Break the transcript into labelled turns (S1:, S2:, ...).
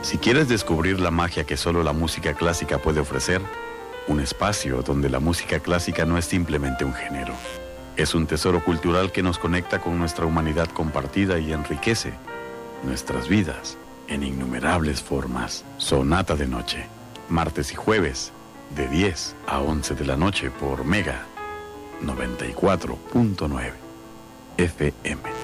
S1: Si quieres descubrir la magia que solo la música clásica puede ofrecer, un espacio donde la música clásica no es simplemente un género. Es un tesoro cultural que nos conecta con nuestra humanidad compartida y enriquece nuestras vidas en innumerables formas. Sonata de Noche, martes y jueves, de 10 a 11 de la noche por Mega 94.9 FM.